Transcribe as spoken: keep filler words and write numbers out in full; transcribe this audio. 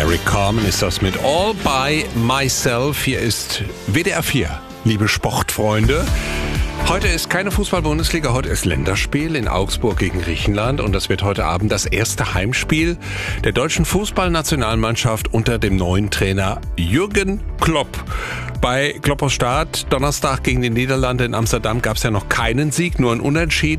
Eric Carmen ist das mit All by Myself. Hier ist W D R vier, liebe Sportfreunde. Heute ist keine Fußball-Bundesliga, heute ist Länderspiel in Augsburg gegen Griechenland und das wird heute Abend das erste Heimspiel der deutschen Fußballnationalmannschaft unter dem neuen Trainer Jürgen Klopp. Bei Kloppers Start Donnerstag gegen die Niederlande in Amsterdam gab es ja noch keinen Sieg, nur ein Unentschieden.